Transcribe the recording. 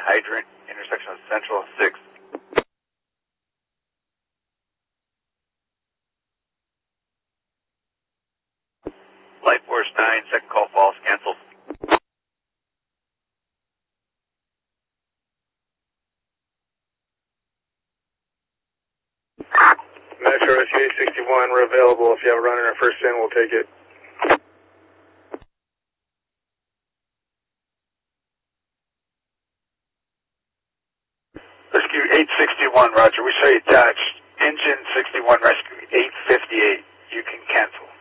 hydrant, intersection of Central 6th. Light Force 9, second call false, canceled. Metro SU 861, we're available. If you have a runner or first in, we'll take it. Rescue 861, roger. We say attached. Engine 61, rescue 858. You can cancel.